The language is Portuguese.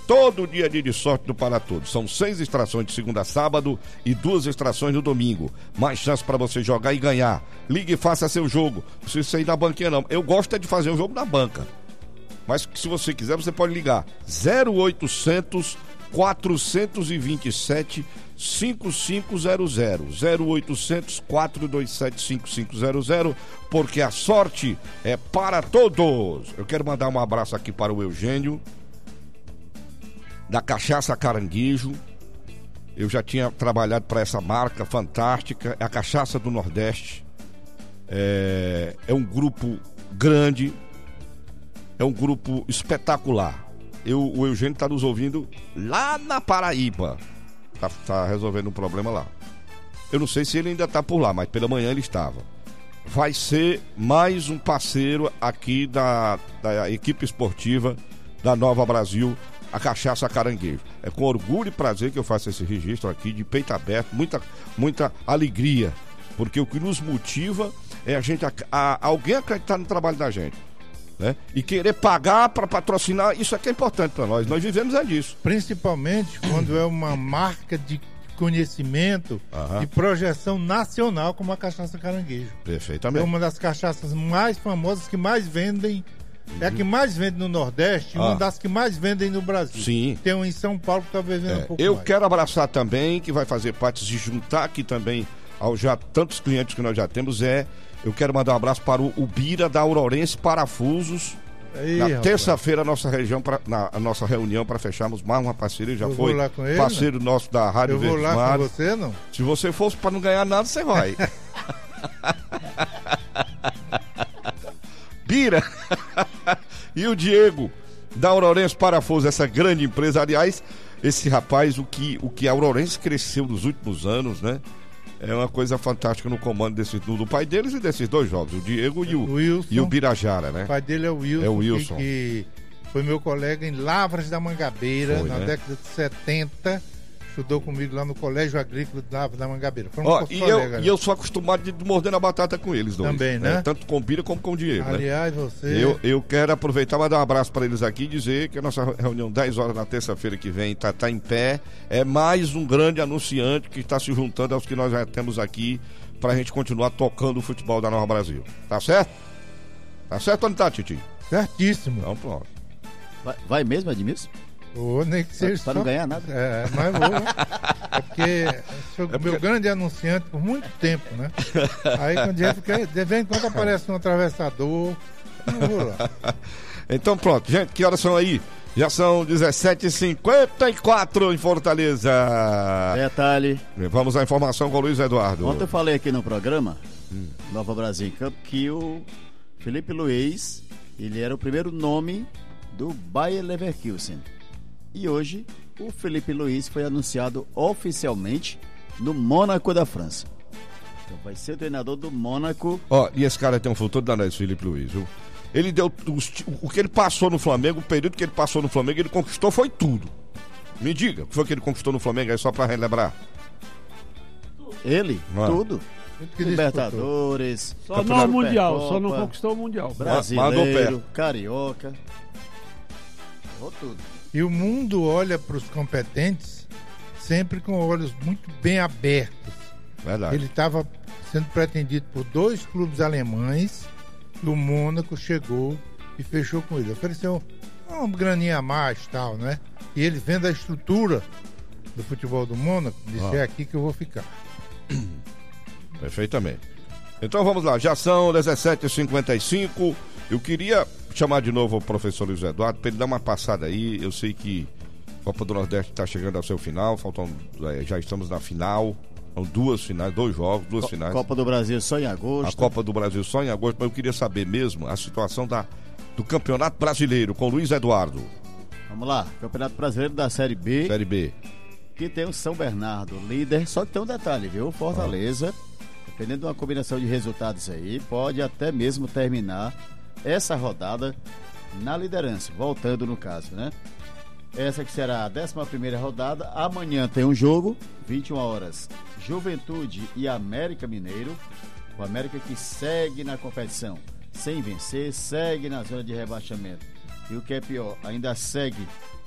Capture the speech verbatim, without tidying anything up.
todo dia é dia de sorte do Para Todos. São seis extrações de segunda a sábado e duas extrações no domingo. Mais chance para você jogar e ganhar. Ligue e faça seu jogo. Não precisa sair da banquinha não. Eu gosto é de fazer o jogo na banca. Mas se você quiser, você pode ligar zero oitocentos, quatrocentos e vinte e sete, cinco cinco zero zero, zero oitocentos, quatrocentos e vinte e sete, cinco cinco zero zero, porque a sorte é para todos. Eu quero mandar um abraço aqui para o Eugênio, da Cachaça Caranguejo. Eu já tinha trabalhado para essa marca fantástica, é a Cachaça do Nordeste. É, é um grupo grande, é um grupo espetacular. Eu, o Eugênio está nos ouvindo lá na Paraíba. Tá, tá resolvendo um problema lá. Eu não sei se ele ainda está por lá, mas pela manhã ele estava. Vai ser mais um parceiro aqui da, da equipe esportiva da Nova Brasil, a Cachaça Caranguejo. É com orgulho e prazer que eu faço esse registro aqui, de peito aberto, muita, muita alegria, porque o que nos motiva é a gente, a, a, alguém acreditar no trabalho da gente, né? E querer pagar para patrocinar, isso aqui é importante para nós, nós vivemos é disso. Principalmente quando é uma marca de conhecimento e projeção nacional como a Cachaça Caranguejo. Perfeitamente. É uma das cachaças mais famosas, que mais vendem. É a que mais vende no Nordeste, ah. uma das que mais vendem no Brasil. Sim. Tem um em São Paulo que talvez venda é. um pouco Eu mais. quero abraçar também, que vai fazer parte, de juntar aqui também aos já tantos clientes que nós já temos, é, eu quero mandar um abraço para o, o Bira da Aurorense Parafusos. Aí, na terça-feira, a nossa região, pra, na a nossa reunião para fecharmos mais uma parceria, já eu foi lá com ele, parceiro, né? Nosso da Rádio Eu vou Verdes lá Mares. com você, não? Se você fosse para não ganhar nada, você vai. Bira e o Diego da Aurorense Parafusos, essa grande empresa. Aliás, esse rapaz, o que, o que a Aurorense cresceu nos últimos anos, né? É uma coisa fantástica no comando desse, do, do pai deles e desses dois jovens, o Diego e o, Wilson, e o Birajara, né? O pai dele é o Wilson, é o Wilson. Que, que foi meu colega em Lavras da Mangabeira, foi, na né? década de setenta. Estudou comigo lá no Colégio Agrícola de Lavras da Mangabeira. Ó, e, eu, e eu sou acostumado de morder na batata com eles dois. Também, né? É, tanto com o Bira como com o Diego. Aliás, né? você... Eu, eu quero aproveitar e mandar um abraço para eles aqui e dizer que a nossa reunião dez horas na terça-feira que vem está tá em pé. É mais um grande anunciante que está se juntando aos que nós já temos aqui para a gente continuar tocando o futebol da Nova Brasil. Tá certo? Tá certo ou não tá, Titi? Certíssimo. Então pronto. Vai, vai mesmo, Edmilson? Ou nem que seja para só... não ganhar nada. É, mas vou. É porque sou é porque... meu grande anunciante por muito tempo, né? Aí quando eu fiquei, de vez em quando aparece um atravessador, não vou lá. Então pronto, gente, que horas são aí? Já são dezessete e cinquenta e quatro em Fortaleza. Detalhe. Vamos à informação com o Luiz Eduardo. Ontem eu falei aqui no programa, hum. Nova Brasil em Campo, que o Felipe Luiz, ele era o primeiro nome do Bayer Leverkusen. E hoje, o Felipe Luiz foi anunciado oficialmente no Mônaco da França. Então vai ser o treinador do Mônaco. Ó, e esse cara tem um futuro danado, esse Felipe Luiz, viu? Ele deu os, o que ele passou no Flamengo, o período que ele passou no Flamengo, ele conquistou foi tudo. Me diga, o que foi que ele conquistou no Flamengo aí, só pra relembrar? Ele? Ah. Tudo. Libertadores. Só não o Mundial, Copa, só não conquistou o Mundial. Brasileiro, Carioca. Errou tudo. E o mundo olha para os competentes sempre com olhos muito bem abertos. Verdade. Ele estava sendo pretendido por dois clubes alemães e o Mônaco chegou e fechou com ele. Ofereceu uma graninha a mais e tal, né? E ele vendo a estrutura do futebol do Mônaco, disse, ah. é aqui que eu vou ficar. Perfeitamente. Então vamos lá, já são dezessete e cinquenta e cinco. Eu queria chamar de novo o professor Luiz Eduardo para ele dar uma passada aí. Eu sei que a Copa do Nordeste está chegando ao seu final, faltam, já estamos na final, são duas finais, dois jogos, duas Co- finais. Copa do Brasil só em agosto. A Copa do Brasil só em agosto, mas eu queria saber mesmo a situação da, do Campeonato Brasileiro com o Luiz Eduardo. Vamos lá, Campeonato Brasileiro da Série B. Série B. Que tem o São Bernardo, líder, só que tem um detalhe, viu? Fortaleza, ah. dependendo de uma combinação de resultados aí, pode até mesmo terminar essa rodada na liderança, voltando no caso, né? Essa que será a décima primeira rodada. Amanhã tem um jogo, vinte e uma horas, Juventude e América Mineiro. O América que segue na competição sem vencer, segue na zona de rebaixamento. E o que é pior, ainda segue